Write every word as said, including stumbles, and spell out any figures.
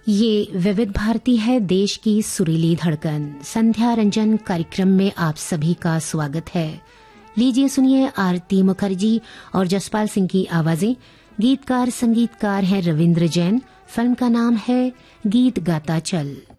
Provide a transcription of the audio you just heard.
ये विविध भारती है, देश की सुरीली धड़कन। संध्या रंजन कार्यक्रम में आप सभी का स्वागत है। लीजिए सुनिए आरती मुखर्जी और जसपाल सिंह की आवाजें। गीतकार संगीतकार हैं रविंद्र जैन। फिल्म का नाम है गीत गाता चल।